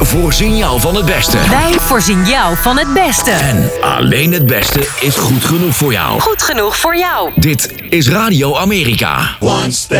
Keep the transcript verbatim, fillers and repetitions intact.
voorzien jou van het beste. Wij voorzien jou van het beste. En alleen het beste is goed genoeg voor jou. Goed genoeg voor jou. Dit is Radio Amerika. One step